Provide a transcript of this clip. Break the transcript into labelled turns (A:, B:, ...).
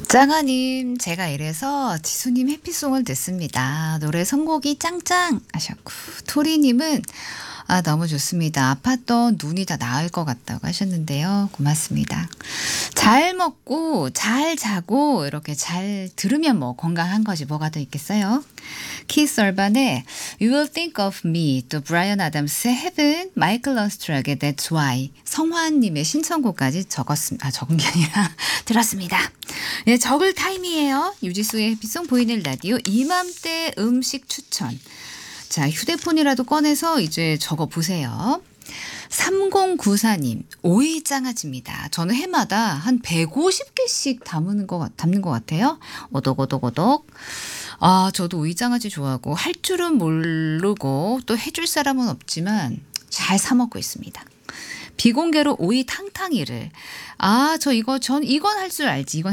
A: 짱아님, 제가 이래서 지수님 해피송을 듣습니다. 노래 선곡이 짱짱 하셨고, 토리님은 너무 좋습니다. 아팠던 눈이 다 나을 것 같다고 하셨는데요. 고맙습니다. 잘 먹고 잘 자고 이렇게 잘 들으면 뭐 건강한 거지 뭐가 더 있겠어요. 키스 얼반의 You Will Think of Me, 또 브라이언 아담스의 Heaven, 마이클 러스트락의 That's Why, 성화님의 신청곡까지 적은 게 아니라 들었습니다. 예, 적을 타임이에요. 유지수의 해피송 보이는 라디오 이맘때 음식 추천. 자, 휴대폰이라도 꺼내서 이제 적어보세요. 3094님, 오이장아찌입니다. 저는 해마다 한 150개씩 담는 것 같아요. 오독오독오독. 저도 오이장아찌 좋아하고 할 줄은 모르고 또 해줄 사람은 없지만 잘 사 먹고 있습니다. 비공개로 오이 탕탕이를. 전 이건 할 줄 알지. 이건